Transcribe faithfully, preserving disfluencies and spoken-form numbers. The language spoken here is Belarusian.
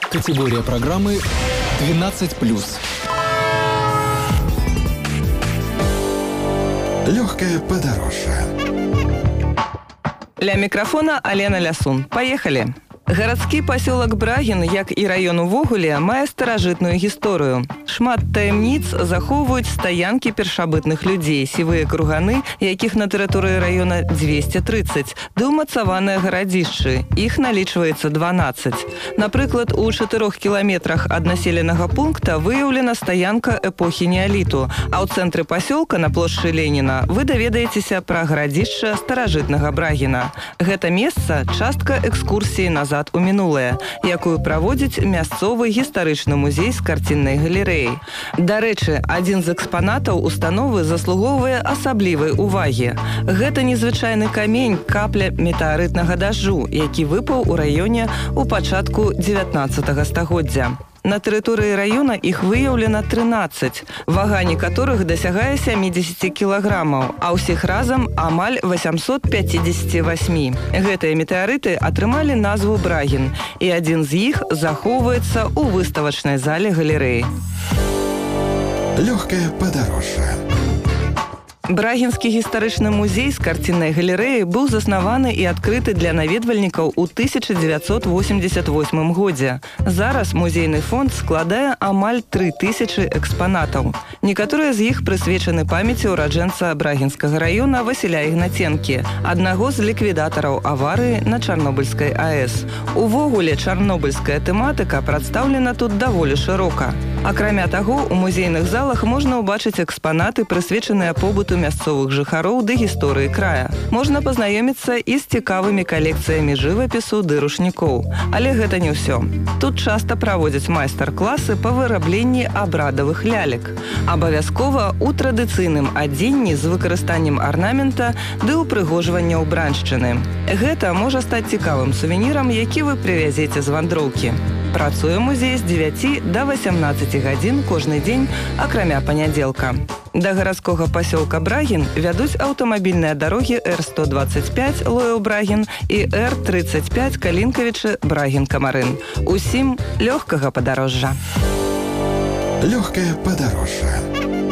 Категория программы двенадцать плюс. Легкое подорожье. Ля микрофона Алена Лясун. Поехали! Гарадскі пасёлак Брагін, як і раён увогуле, мае старажытную гісторыю. Шмат таямніц захоўваюць стаянкі першабытных людзей, сівыя круганы, якіх на тэрыторыі раёна дзвесце трыццаць, ды ўмацаваныя гарадзішчы. Іх налічваецца дванаццаць. Напрыклад, у чатырох кіламетрах ад населенага пункта выяўлена стаянка эпохі неаліту, а ў цэнтры пасёлка на плошчы Леніна вы даведаецеся пра гарадзішча старажытнага Брагіна. Гэта месца – частка экскурсіі назад у мінулае, якую праводзіць мясцовы гістарычны музей з карціннай галерэяй. Дарэчы, адзін з экспанатаў установы заслугоўвае асаблівай увагі. Гэта незвычайны камень, капля метэарытнага дажджу, які выпаў у раёне ў пачатку дзевятнаццатага стагоддзя. На тэрыторыі раёна іх выяўлена трынаццаць, вага некаторых дасягае сямідзесят кілаграмаў, а ўсіх разам амаль восемьсот пятьдесят восемь. Гэтыя метэарыты атрымалі назву Брагін, і адзін з іх захоўваецца ў выставачнай зале галерэі. Легкое подорожье. Брагінскі гістарычны музей з карціннай галерэяй быў заснаваны і адкрыты для наведвальнікаў у тысяча дзевяцьсот восемьдесят восьмым годзе. Зараз музейны фонд складае амаль тры тысячы экспанатаў. Некаторыя з іх прысвечаны памяці ўраджэнца Брагінскага раёна Васіля Ігнаценкі, аднаго з ліквідатараў аварыі на Чарнобыльскай АЭС. Увогуле, чарнобыльская тэматыка прадстаўлена тут даволі шырока. Акрамя таго, у музейных залах можна ўбачыць экспанаты, прысвечаныя побыту мясцовых жыхароў ды гісторыі края. Можна пазнаёміцца і з цікавымі калекцыямі жывапісу ды рушнікоў. Але гэта не ўсё. Тут часта праводзяць майстар-класы па вырабленні абрадавых лялек. Абавязкова ў традыцыйным адзенні з выкарыстаннем арнамента ды ўпрыгожвання ўбраншчыны. Гэта можа стаць цікавым сувенірам, які вы прывязеце з вандроўкі. Працуе музей з дзевяці да васямнаццаці гадзін кожны дзень, акрамя панядзелка. Да гарадскога пасёлка Брагін вядуць аўтамабільныя дарогі Р сто двадцать пять Лоеў-Брагін і Р тридцать пять Калінкавічы Брагін-Камарын. Усім лёгкага падарожжа. Легкое подорожье.